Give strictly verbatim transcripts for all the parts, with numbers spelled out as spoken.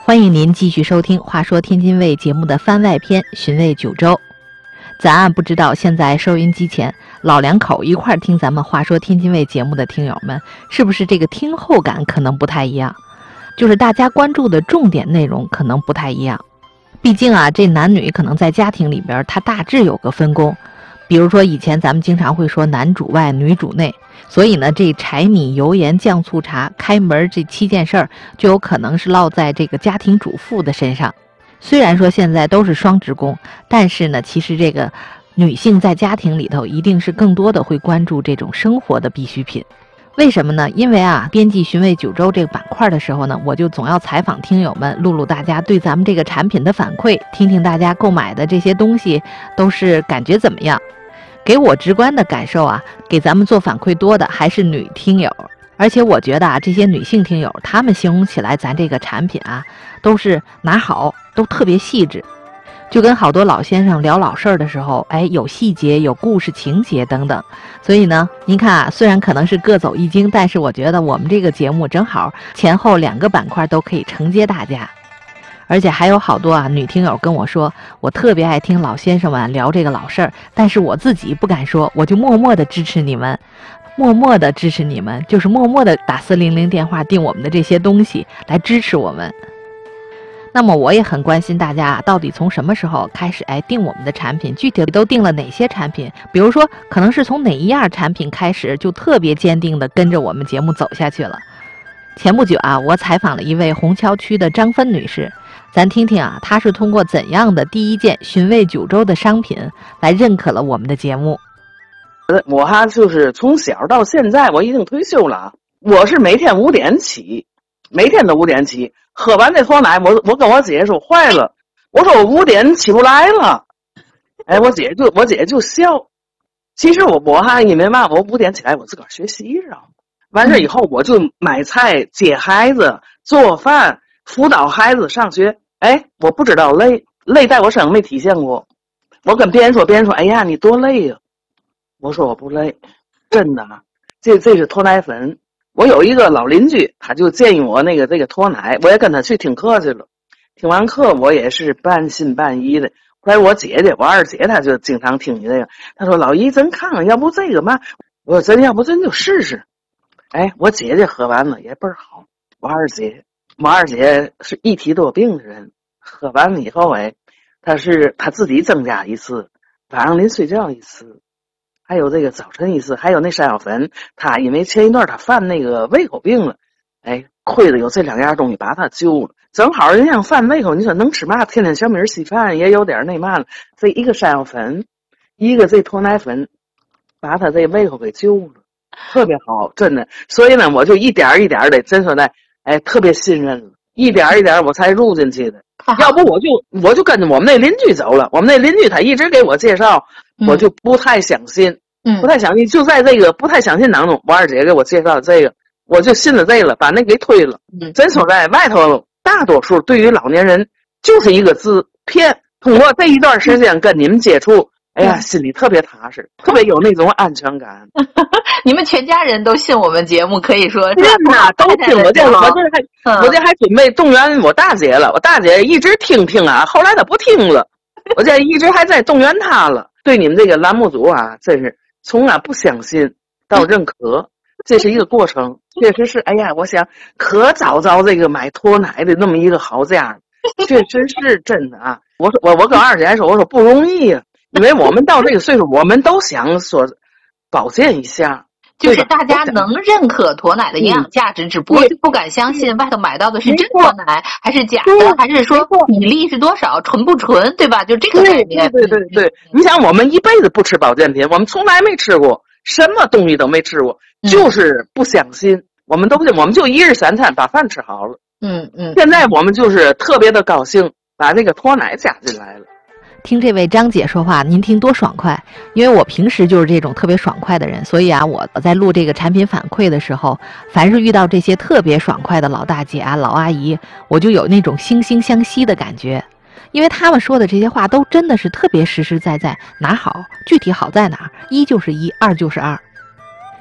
欢迎您继续收听《话说天津卫》节目的番外篇《寻味九州》。咱啊不知道现在收音机前老两口一块听咱们《话说天津卫》节目的听友们，是不是这个听后感可能不太一样？就是大家关注的重点内容可能不太一样。毕竟啊，这男女可能在家庭里边，它大致有个分工。比如说以前咱们经常会说男主外女主内，所以呢这柴米油盐酱醋茶开门这七件事儿就有可能是落在这个家庭主妇的身上。虽然说现在都是双职工，但是呢其实这个女性在家庭里头一定是更多的会关注这种生活的必需品。为什么呢？因为啊编辑寻味九州这个板块的时候呢，我就总要采访听友们，录录大家对咱们这个产品的反馈，听听大家购买的这些东西都是感觉怎么样。给我直观的感受啊，给咱们做反馈多的还是女听友，而且我觉得啊，这些女性听友她们形容起来咱这个产品啊，都是拿好，都特别细致，就跟好多老先生聊老事儿的时候，哎，有细节，有故事情节等等。所以呢，您看啊，虽然可能是各走一经，但是我觉得我们这个节目正好前后两个板块都可以承接大家。而且还有好多啊女听友跟我说，我特别爱听老先生们聊这个老事儿，但是我自己不敢说，我就默默的支持你们，默默的支持你们，就是默默的打四零零电话订我们的这些东西来支持我们。那么我也很关心大家到底从什么时候开始哎订我们的产品，具体都订了哪些产品，比如说可能是从哪一样产品开始就特别坚定的跟着我们节目走下去了。前不久啊，我采访了一位虹桥区的张芬女士，咱听听啊，她是通过怎样的第一件寻味九州的商品来认可了我们的节目。 我哈就是从小到现在我已经退休了，我是每天五点起，每天都五点起，喝完这脱奶，我我跟我姐说坏了，我说我五点起不来了，哎，我姐就我姐就笑。其实我我哈因为嘛，我五点起来我自个儿学习上，完事以后我就买菜、接孩子、做饭、辅导孩子上学。哎，我不知道累，累在我身上没体现过。我跟别人说，别人说：“哎呀，你多累呀！”我说我不累，真的。这这是脱奶粉。我有一个老邻居，他就建议我那个这个脱奶，我也跟他去听课去了。听完课，我也是半信半疑的。后来我姐姐，我二姐，她就经常听你这个，她说：“老姨，咱看看，要不这个嘛？”我说：“咱要不咱就试试。”哎，我姐姐喝完了也倍儿好。我二姐，我二姐是一体多病的人，喝完了以后，哎，她是她自己增加一次，晚上临睡觉一次，还有这个早晨一次，还有那山药粉。她因为前一段她犯那个胃口病了，哎，亏了有这两样东西把她救了。正好人家犯胃口，你说能吃嘛？天天小米稀饭也有点那嘛了。这一个山药粉，一个这脱奶粉，把她这胃口给救了。特别好，真的。所以呢，我就一点一点的，真说的，哎，特别信任了，一点一点我才入进去的。要不我就我就跟着我们那邻居走了。我们那邻居他一直给我介绍，我就不太相信，嗯，不太相信。就在这个不太相信当中，我二姐给我介绍这个，我就信了这个了，把那给推了。嗯，真说在外头，大多数对于老年人就是一个字骗。通过这一段时间跟你们接触。哎呀，心里特别踏实，特别有那种安全感。 你们全家人都信我们节目，可以说是呐，都听。我这我这还、嗯、我这还准备动员我大姐了。我大姐一直听听啊，后来她不听了，我这一直还在动员她了。对你们这个栏目组啊，真是从啊不相信到认可，这是一个过程。确实是，哎呀，我想可找着这个买脱奶的那么一个好家，确实是真的啊。我说我我跟二姐还说，我说不容易啊。因为我们到这个岁数，我们都想说保健一下， 就是大家能认可脱奶的营养价值，嗯、只不过就不敢相信外头买到的是真脱奶还是假的，还是说比例是多少，纯不纯，对吧？就这个概念。 对对对 对, 对，你想我们一辈子不吃保健品，我们从来没吃过，什么东西都没吃过，就是不相信。嗯、我们都不，我们就一日三餐把饭吃好了。 嗯嗯。 现在我们就是特别的高兴，把这个脱奶加进来了。 听这位张姐说话，您听多爽快！因为我平时就是这种特别爽快的人，所以啊，我在录这个产品反馈的时候，凡是遇到这些特别爽快的老大姐啊、老阿姨，我就有那种惺惺相惜的感觉，因为他们说的这些话都真的是特别实实在在，哪好具体好在哪儿，一就是一，二就是二。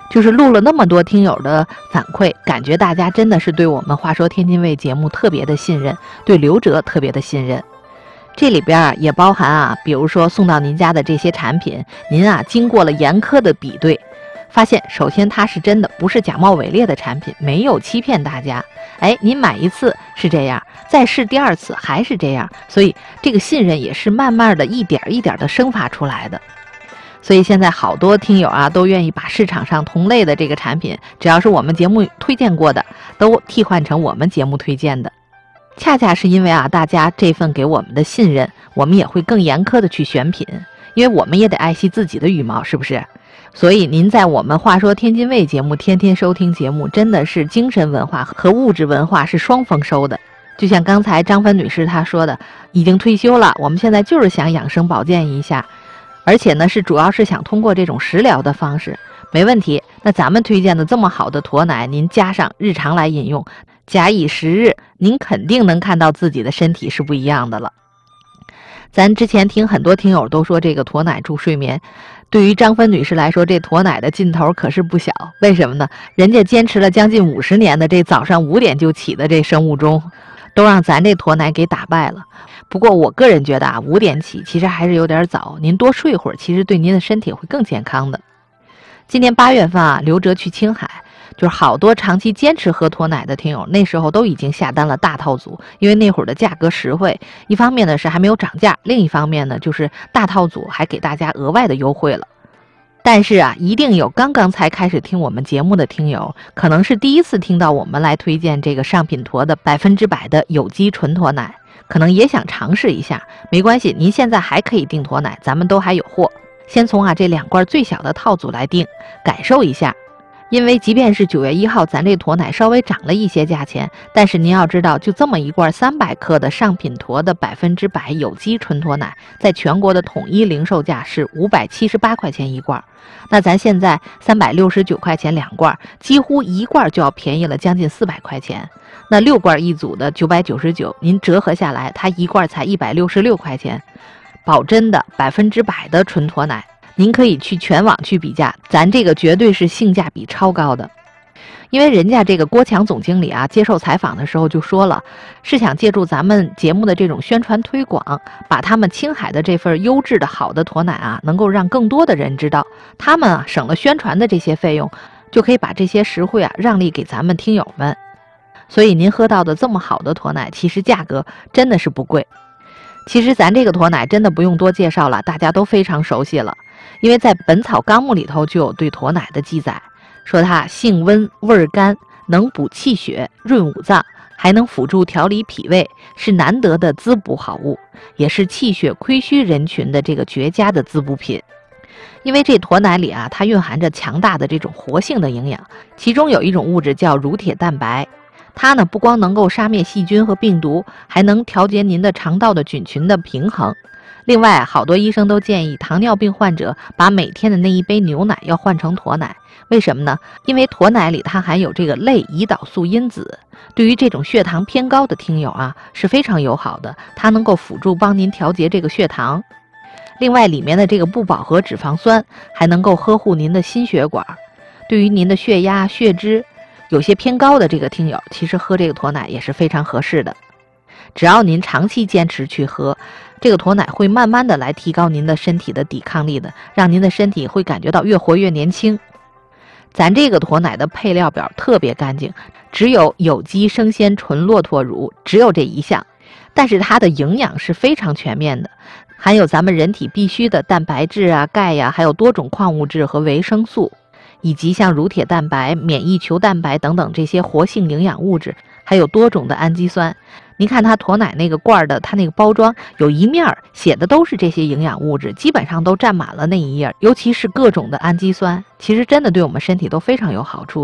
就是录了那么多听友的反馈，感觉大家真的是对我们话说天津卫节目特别的信任，对刘哲特别的信任。这里边啊也包含啊，比如说送到您家的这些产品，您啊经过了严苛的比对，发现首先它是真的，不是假冒伪劣的产品，没有欺骗大家。哎，您买一次是这样，再试第二次还是这样，所以这个信任也是慢慢的一点一点的生发出来的。所以现在好多听友啊都愿意把市场上同类的这个产品，只要是我们节目推荐过的，都替换成我们节目推荐的。恰恰是因为啊大家这份给我们的信任，我们也会更严苛的去选品，因为我们也得爱惜自己的羽毛，是不是？所以您在我们话说天津卫节目天天收听节目，真的是精神文化和物质文化是双丰收的。就像刚才张芬女士她说的，已经退休了，我们现在就是想养生保健一下，而且呢是主要是想通过这种食疗的方式，没问题。那咱们推荐的这么好的驼奶，您加上日常来饮用，假以时日，您肯定能看到自己的身体是不一样的了。咱之前听很多听友都说这个驼奶助睡眠，对于张芬女士来说，这驼奶的劲头可是不小。为什么呢？人家坚持了将近五十年的这早上五点就起的这生物钟，都让咱这驼奶给打败了。不过我个人觉得啊，五点起其实还是有点早，您多睡会儿，其实对您的身体会更健康的。今年八月份啊，刘哲去青海，就是好多长期坚持喝驼奶的听友，那时候都已经下单了大套组，因为那会儿的价格实惠，一方面呢是还没有涨价，另一方面呢就是大套组还给大家额外的优惠了。但是啊，一定有刚刚才开始听我们节目的听友，可能是第一次听到我们来推荐这个上品驼的百分之百的有机纯驼奶，可能也想尝试一下。没关系，您现在还可以订驼奶，咱们都还有货。先从啊这两罐最小的套组来订，感受一下。因为即便是九月一号咱这驼奶稍微涨了一些价钱，但是您要知道，就这么一罐三百克的上品驼的百分之百有机纯驼奶，在全国的统一零售价是五百七十八块钱一罐。那咱现在三百六十九块钱两罐，几乎一罐就要便宜了将近四百块钱。那六罐一组的九百九十九，您折合下来，它一罐才一百六十六块钱。保真的百分之百的纯驼奶，您可以去全网去比价，咱这个绝对是性价比超高的。因为人家这个郭强总经理啊，接受采访的时候就说了，是想借助咱们节目的这种宣传推广，把他们青海的这份优质的好的驼奶啊，能够让更多的人知道，他们啊省了宣传的这些费用，就可以把这些实惠啊让利给咱们听友们。所以您喝到的这么好的驼奶，其实价格真的是不贵。其实咱这个驼奶真的不用多介绍了，大家都非常熟悉了，因为在《本草纲目》里头就有对驼奶的记载，说它性温味甘，能补气血润五脏，还能辅助调理脾胃，是难得的滋补好物，也是气血亏虚人群的这个绝佳的滋补品。因为这驼奶里啊，它蕴含着强大的这种活性的营养，其中有一种物质叫乳铁蛋白，它呢不光能够杀灭细菌和病毒，还能调节您的肠道的菌群的平衡。另外，好多医生都建议糖尿病患者把每天的那一杯牛奶要换成驼奶。为什么呢？因为驼奶里它含有这个类胰岛素因子，对于这种血糖偏高的听友啊是非常友好的，它能够辅助帮您调节这个血糖。另外，里面的这个不饱和脂肪酸还能够呵护您的心血管，对于您的血压、血脂有些偏高的这个听友，其实喝这个驼奶也是非常合适的。只要您长期坚持去喝，这个驼奶会慢慢的来提高您的身体的抵抗力的，让您的身体会感觉到越活越年轻。咱这个驼奶的配料表特别干净，只有有机生鲜纯骆驼乳，只有这一项，但是它的营养是非常全面的，含有咱们人体必需的蛋白质啊、钙呀、啊，还有多种矿物质和维生素，以及像乳铁蛋白、免疫球蛋白等等这些活性营养物质，还有多种的氨基酸。您看它驼奶那个罐的，它那个包装有一面写的都是这些营养物质，基本上都占满了那一页，尤其是各种的氨基酸，其实真的对我们身体都非常有好处的。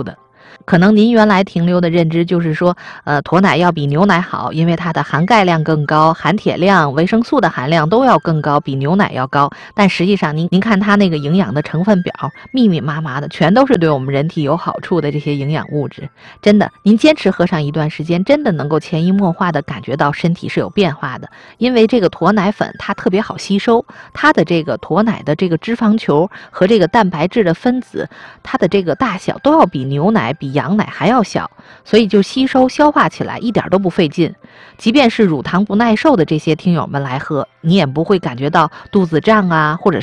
可能您原来停留的认知就是说，呃，驼奶要比牛奶好，因为它的含钙量更高，含铁量、维生素的含量都要更高，比牛奶要高。但实际上您，您您看它那个营养的成分表，密密麻麻的，全都是对我们人体有好处的这些营养物质。真的，您坚持喝上一段时间，真的能够潜移默化的感觉到身体是有变化的。因为这个驼奶粉它特别好吸收，它的这个驼奶的这个脂肪球和这个蛋白质的分子，它的这个大小都要比牛奶、比羊奶还要小，所以就吸收消化起来一点都不费劲。即便是乳糖不耐受的这些听友们来喝，你也不会感觉到肚子胀啊，或者